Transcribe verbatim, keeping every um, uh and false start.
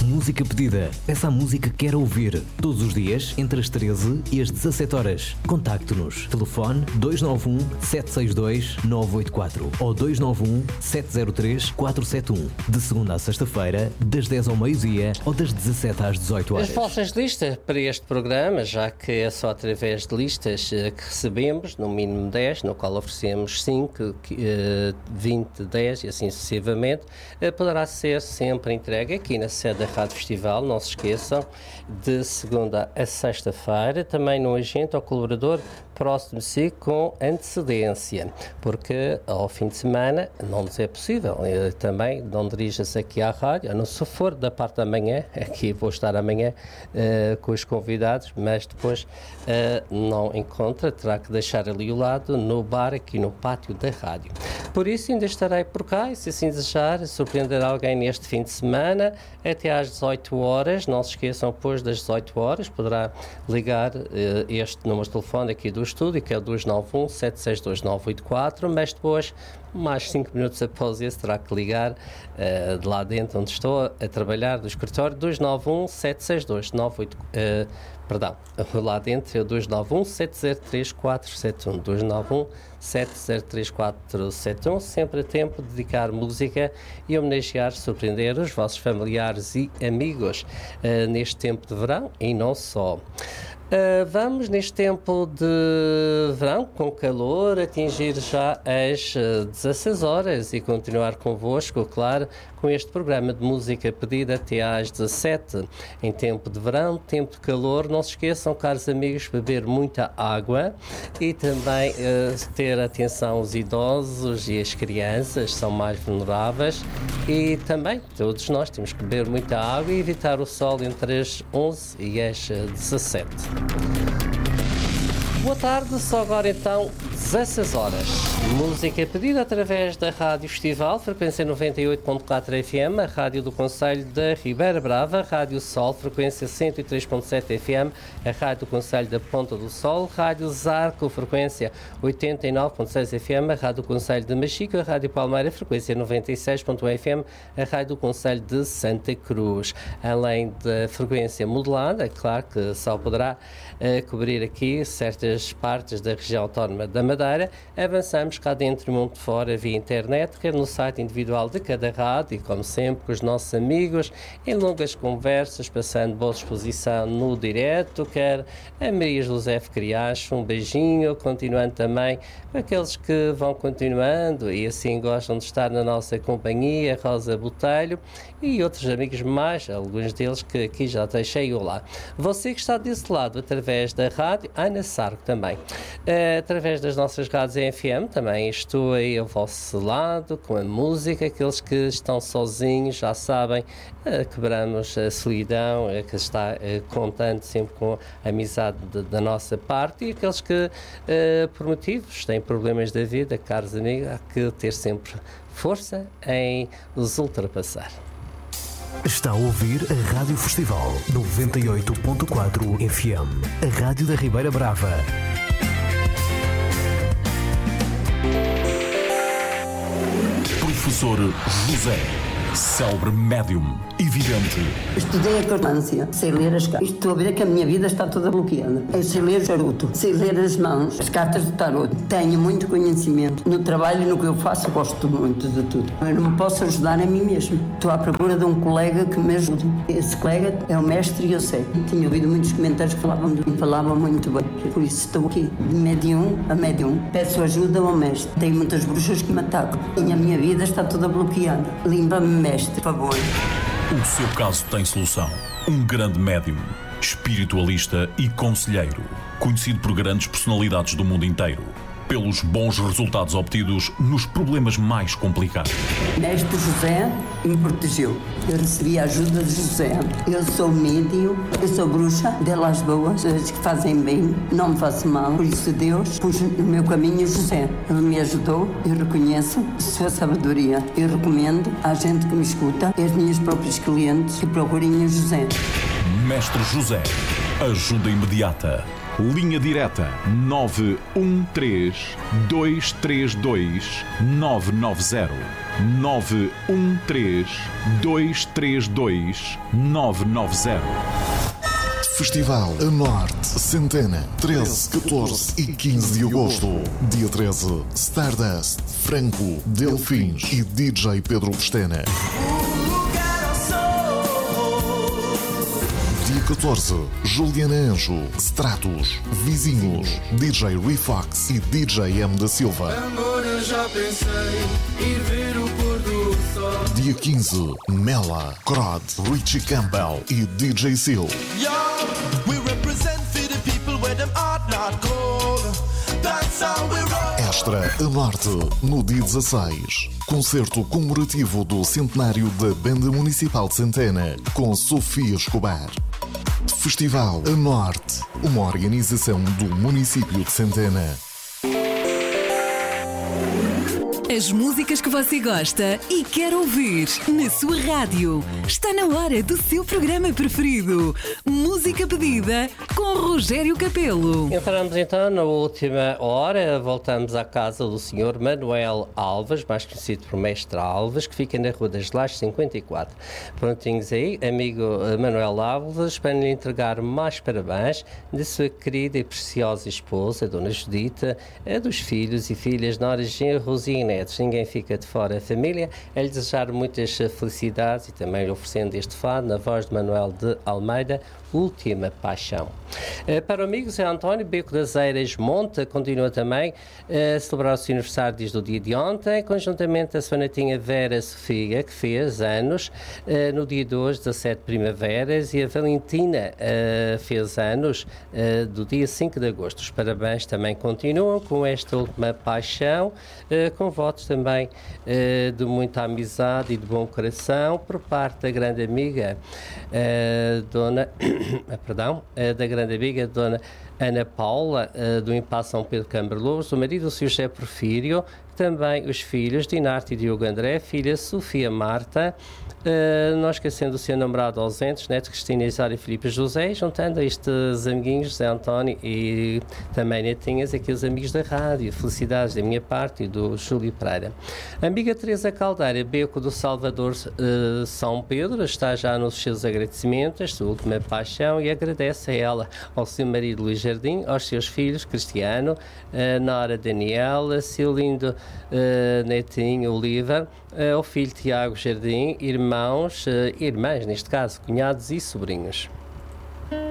Música pedida. Essa música que quer ouvir. Todos os dias, entre as treze e as dezassete horas. Contacte-nos. Telefone dois nove um, sete seis dois, nove oito quatro ou dois nove um, sete zero três, quatro sete um. De segunda a sexta-feira, das dez ao meio-dia ou das dezassete às dezoito horas. As vossas listas para este programa, já que é só através de listas que recebemos, no mínimo dez, no qual oferecemos cinco, vinte, dez e assim sucessivamente, poderá ser sempre entregue aqui na sede da Rádio Festival. Não se esqueçam, de segunda a sexta-feira, também no agente ou colaborador próximo de si com antecedência, porque ao fim de semana não nos é possível. Eu também não dirija-se aqui à rádio, a não se for da parte da manhã, aqui vou estar amanhã uh, com os convidados, mas depois uh, não encontra, terá que deixar ali o lado no bar, aqui no pátio da rádio. Por isso ainda estarei por cá e, se assim desejar, surpreender alguém neste fim de semana até às dezoito horas. Não se esqueçam, depois das dezoito horas poderá ligar uh, este número de telefone aqui do estúdio, que é o dois nove um, sete seis dois, nove oito quatro, mas depois, mais cinco minutos após esse, terá que ligar uh, de lá dentro onde estou a trabalhar, do escritório, dois nove um, sete seis dois, nove oito quatro, uh, perdão, lá dentro é o dois nove um, sete zero três, quatro sete um, dois nove um, sete zero três, quatro sete um, sempre a tempo de dedicar música e homenagear, surpreender os vossos familiares e amigos uh, neste tempo de verão e não só. Uh, vamos, neste tempo de verão, com calor, atingir já as uh, dezasseis horas e continuar convosco, claro, com este programa de música pedida até às dezassete. Em tempo de verão, tempo de calor, não se esqueçam, caros amigos, beber muita água e também uh, ter atenção aos idosos e as crianças, são mais vulneráveis, e também todos nós temos que beber muita água e evitar o sol entre as onze e as dezassete. Boa tarde, só agora então dezasseis horas. Música pedida através da Rádio Festival, frequência noventa e oito ponto quatro F M, a Rádio do Concelho da Ribeira Brava, Rádio Sol, frequência cento e três ponto sete F M, a Rádio do Concelho da Ponta do Sol, Rádio Zarco, frequência oitenta e nove ponto seis F M, a Rádio do Concelho de Machico, a Rádio Palmeira, frequência noventa e seis ponto um F M, a Rádio do Concelho de Santa Cruz. Além da frequência modulada, claro que só poderá uh, cobrir aqui certas partes da região autónoma da Madeira, avançamos cá dentro e mundo fora via internet, quer no site individual de cada rádio e, como sempre, com os nossos amigos, em longas conversas, passando boa exposição no direto, quer a Maria José Criacho, um beijinho, continuando também com aqueles que vão continuando e assim gostam de estar na nossa companhia, Rosa Botelho e outros amigos mais, alguns deles que aqui já deixei o lá. Você que está desse lado, através da rádio, Ana Sarco também, uh, através das nossas rádios em F M, também estou aí ao vosso lado, com a música. Aqueles que estão sozinhos já sabem, uh, quebramos a solidão, uh, que está uh, contando sempre com a amizade de, da nossa parte, e aqueles que, uh, por motivos, têm problemas da vida, caros amigos, há que ter sempre força em os ultrapassar. Está a ouvir a Rádio Festival noventa e oito ponto quatro F M, a Rádio da Ribeira Brava. Professor José, célebre médium e vidente. Estudei a cartância, sei ler as cartas. Estou a ver que a minha vida está toda bloqueada. Eu sei ler o charuto, sei ler as mãos, as cartas do tarot. Tenho muito conhecimento. No trabalho e no que eu faço, gosto muito de tudo. Eu não me posso ajudar a mim mesmo. Estou à procura de um colega que me ajude. Esse colega é o mestre e eu sei. Tinha ouvido muitos comentários que falavam de mim, falavam muito bem. Por isso estou aqui, de médium a médium. Peço ajuda ao mestre. Tenho muitas bruxas que me atacam. E a minha vida está toda bloqueada. Limpa-me, mestre, por favor. O seu caso tem solução. Um grande médium, espiritualista e conselheiro, conhecido por grandes personalidades do mundo inteiro, pelos bons resultados obtidos nos problemas mais complicados. Mestre José me protegeu. Eu recebi a ajuda de José. Eu sou médium, eu sou bruxa, delas boas, as que fazem bem, não me faço mal. Por isso Deus pôs no meu caminho José. Ele me ajudou, eu reconheço a sua sabedoria. Eu recomendo à gente que me escuta, aos meus próprios clientes, que procurem o José. Mestre José, ajuda imediata. Linha direta nove um três, dois três dois, nove nove zero. nove um três, dois três dois, nove nove zero. Festival A Norte, Centena, treze, catorze e quinze de agosto. Dia treze, Stardust, Franco, Delfins e D J Pedro Pestana. Dia catorze, Juliana Anjo, Stratos, Vizinhos, D J Refox e D J M da Silva. Amor, eu já pensei ir ver o pôr do sol. Dia quinze, Mela, Crod, Richie Campbell e D J Seal. Extra a Norte, no dia dezasseis. Concerto comemorativo do centenário da Banda Municipal de Centena, com Sofia Escobar. Festival A Norte, uma organização do município de Centena. As músicas que você gosta e quer ouvir na sua rádio. Está na hora do seu programa preferido. Música pedida com Rogério Capelo. Entramos então na última hora. Voltamos à casa do senhor Manuel Alves, mais conhecido por Mestre Alves, que fica na Rua das Lajes cinquenta e quatro. Prontinhos aí, amigo Manuel Alves, para lhe entregar mais parabéns da sua querida e preciosa esposa, Dona Judita, a dos filhos e filhas, noras, genros e netos. Ninguém fica de fora da família. É lhe desejar muitas felicidades e também lhe oferecendo este fado na voz de Manuel de Almeida, Última Paixão. Para o amigo Zé António, Beco das Eiras Monte, continua também a celebrar o seu aniversário desde o dia de ontem, conjuntamente a sua netinha Vera Sofia, que fez anos no dia de hoje, dezassete primaveras, e a Valentina fez anos do dia cinco de agosto. Os parabéns também continuam com esta última paixão, com votos também de muita amizade e de bom coração por parte da grande amiga Dona perdão, da grande amiga Dona Ana Paula, do Impasse São Pedro Camberlouros, o marido, o senhor José Porfírio, também os filhos Dinarte e Diogo André, filha Sofia Marta, uh, não esquecendo o seu namorado ausente, neto Cristina Isário e Filipe José, juntando a estes amiguinhos, José António e também netinhas, aqui os amigos da rádio. Felicidades da minha parte e do Júlio Pereira. A amiga Teresa Caldeira, Beco do Salvador uh, São Pedro, está já nos seus agradecimentos, a sua última paixão, e agradece a ela, ao seu marido Luís Jardim, aos seus filhos Cristiano, uh, Nora Daniela, seu lindo Uh, netinho Oliva, uh, o filho Tiago Jardim, irmãos, uh, irmãs neste caso, cunhados e sobrinhos.